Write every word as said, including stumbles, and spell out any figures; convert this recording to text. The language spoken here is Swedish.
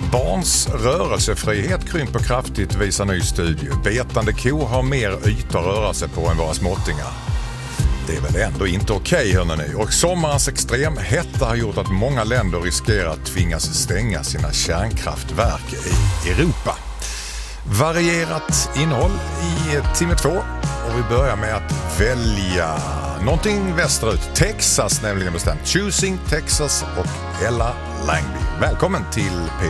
Barns rörelsefrihet krymper kraftigt, visar ny studie. Betande kor har mer ytor att röra sig på än våra småttingar. Det är väl ändå inte okej, hörni ni. Och sommarens extrem hetta har gjort att många länder riskerar att tvingas stänga sina kärnkraftverk i Europa. Varierat innehåll i timme två. Och vi börjar med att välja någonting västerut. Texas nämligen bestämt. Choosing Texas och Ella Langby. Välkommen till P